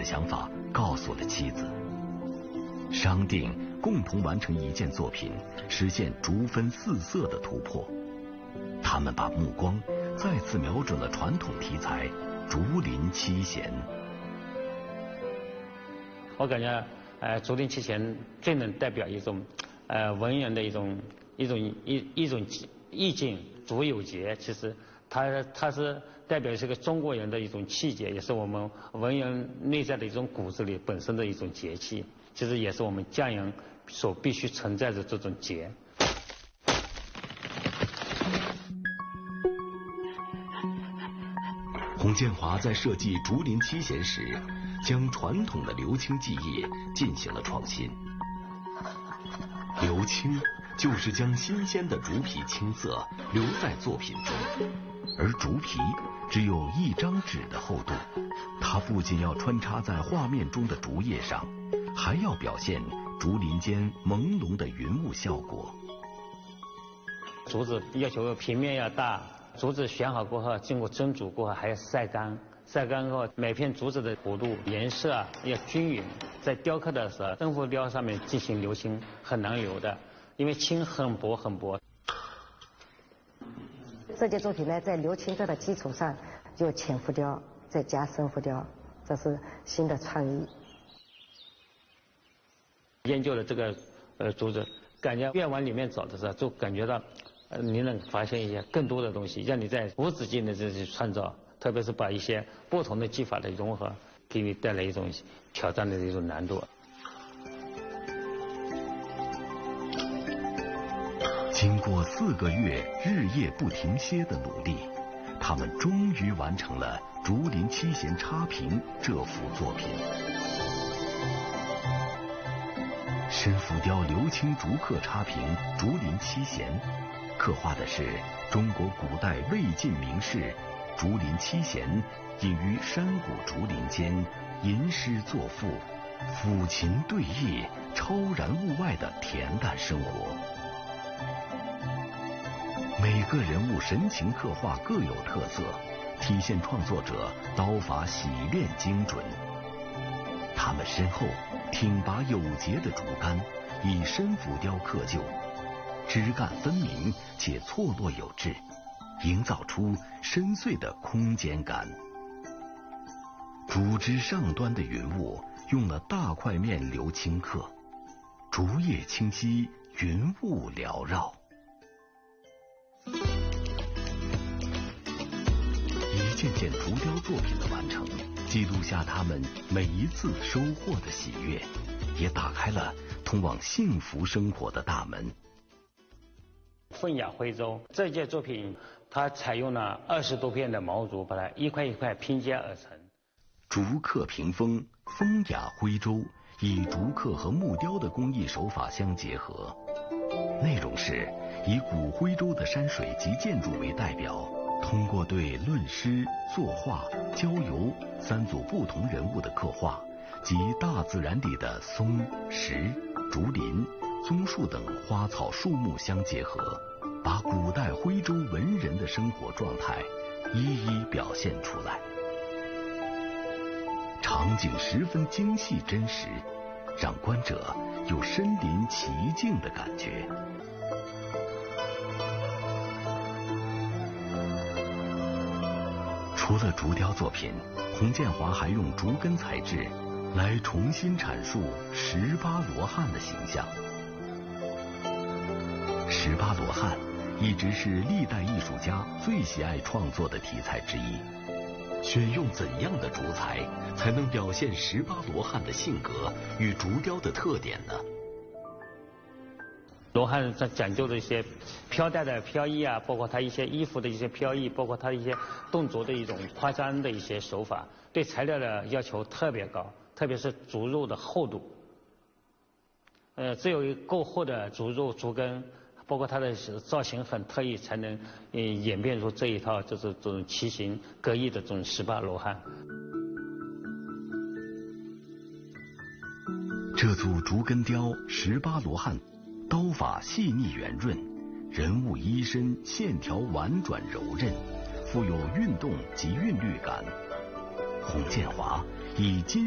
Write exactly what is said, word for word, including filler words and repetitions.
的想法告诉了妻子，商定共同完成一件作品，实现逐分四色的突破。他们把目光再次瞄准了传统题材竹林七贤。 我感觉，呃，竹林七贤最能代表一种，呃，文人的一种一种一一种意境。竹有节，其实它它是代表这个中国人的一种气节，也是我们文人内在的一种骨子里本身的一种节气，其实也是我们匠人所必须存在的这种节。 洪建华在设计竹林七贤时，将传统的刘青技艺进行了创新。刘青就是将新鲜的竹皮青色留在作品中，而竹皮只有一张纸的厚度，它不仅要穿插在画面中的竹叶上，还要表现竹林间朦胧的云雾效果。 竹子要求平面要大，竹子选好过后，经过蒸煮过后还要晒干，晒干后每片竹子的弧度颜色啊要均匀，在雕刻的时候，灯浮雕上面进行留青很难留的，因为青很薄很薄。 这件作品呢，在刘青这的基础上，就浅浮雕，再加深浮雕，这是新的创意。 研究了这个呃竹子，感觉越往里面走的时候，就感觉到，呃，你能发现一些更多的东西，让你在无止境的这些创造，特别是把一些不同的技法的融合，给你带来一种挑战的一种难度。 经过四个月日夜不停歇的努力，他们终于完成了《竹林七贤插屏》这幅作品。深浮雕刘青竹刻插屏《竹林七贤》，刻画的是中国古代魏晋名士竹林七贤隐于山谷竹林间，吟诗作赋，抚琴对弈，超然物外的恬淡生活。每个人物神情刻画各有特色，体现创作者刀法洗练精准。他们身后挺拔有节的竹竿，以深浮雕刻就，枝干分明且错落有致，营造出深邃的空间感。竹枝上端的云雾用了大块面留青刻，竹叶清晰，云雾缭绕。一件件竹雕作品的完成，记录下他们每一次收获的喜悦，也打开了通往幸福生活的大门。 凤雅徽州这件作品，它采用了二十多片的毛竹，把它一块一块拼接而成。 竹刻屏风，风雅徽州，以竹刻和木雕的工艺手法相结合，内容是以古徽州的山水及建筑为代表，通过对论诗、作画、郊游三组不同人物的刻画，及大自然里的松、石、竹林、棕树等花草树木相结合，把古代徽州文人的生活状态一一表现出来。场景十分精细真实，让观者有身临其境的感觉。除了竹雕作品，洪建华还用竹根材质来重新阐述十八罗汉的形象。十八罗汉一直是历代艺术家最喜爱创作的题材之一。选用怎样的竹材才能表现十八罗汉的性格与竹雕的特点呢？ 罗汉它讲究的一些飘带的飘逸啊，包括它一些衣服的一些飘逸，包括它一些动作的一种夸张的一些手法，对材料的要求特别高，特别是竹肉的厚度。呃，只有够厚的竹肉、竹根，包括它的造型很特异，才能呃演变出这一套就是这种奇形各异的这种十八罗汉。 这组竹根雕十八罗汉，刀法细腻圆润，人物衣身线条婉转柔韧，富有运动及韵律感。洪建华以金